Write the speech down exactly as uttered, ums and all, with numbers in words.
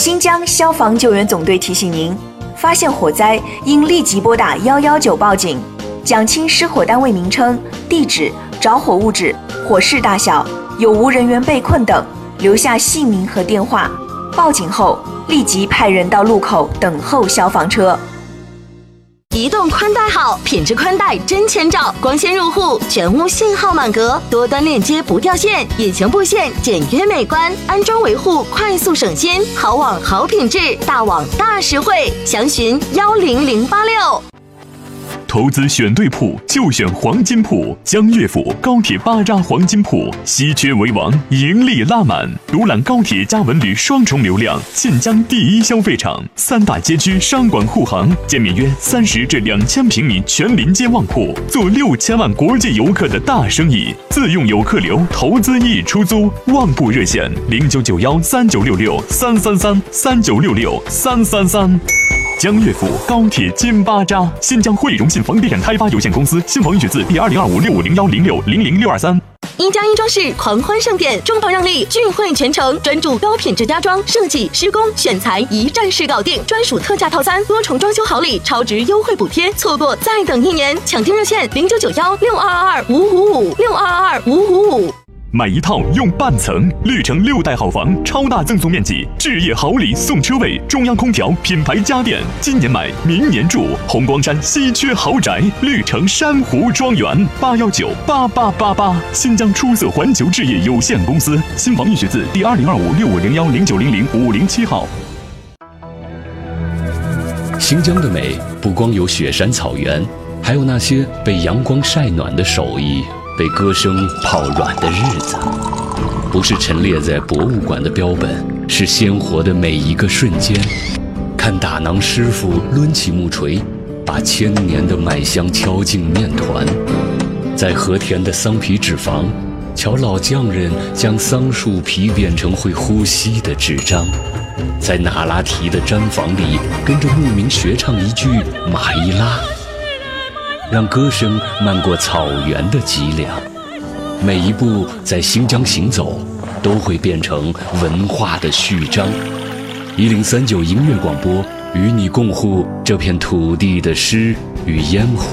新疆消防救援总队提醒您：发现火灾应立即拨打一一九报警，讲清失火单位名称、地址、着火物质、火势大小、有无人员被困等，留下姓名和电话。报警后立即派人到路口等候消防车。 移动宽带好，品质宽带真千兆，光纤入户，全屋信号满格，多端链接不掉线，隐形布线简约美观，安装维护快速省心，好网好品质，大网大实惠，详询幺零零八六。 投资选对铺就选黄金铺，江乐府高铁巴扎黄金铺，稀缺为王，盈利拉满，独揽高铁加文旅双重流量，晋江第一消费场，三大街区商管护航，建面约三十至两千平米全临街旺铺，做六千万国际游客的大生意，自用游客流，投资易出租，旺铺热线零九九幺三九六六三三三三九六六三三三。江乐府高铁金巴扎，新疆汇荣信房地产开发有限公司，新房预取自第二零二五六五零幺零六零零六二三。 一加一装饰狂欢盛典，中房让利，钜惠全程，专注高品质家装设计、施工、选材，一站式搞定，专属特价套餐，多重装修好礼，超值优惠补贴，错过再等一年，抢订热线零九九幺六二二二五五五六二二二五五五。 买一套用半层，绿城六代好房，超大赠送面积，置业好礼送车位，中央空调，品牌家电，今年买明年住，红光山稀缺豪宅，绿城珊瑚庄园，八幺九八八八八，新疆出色环球置业有限公司，新房预取自第二零二五六五零幺零九零零五零七号。 新疆的美不光有雪山草原，还有那些被阳光晒暖的手艺，被歌声泡软的日子，不是陈列在博物馆的标本，是鲜活的每一个瞬间。看打囊师傅抡起木锤，把千年的麦香敲进面团；在和田的桑皮纸坊，瞧老匠人将桑树皮变成会呼吸的纸张；在那拉提的毡房里，跟着牧民学唱一句马伊拉。让歌声漫过草原的脊梁，每一步在新疆行走，都会变成文化的序章。一零三九音乐广播，与你共护这片土地的诗与烟火。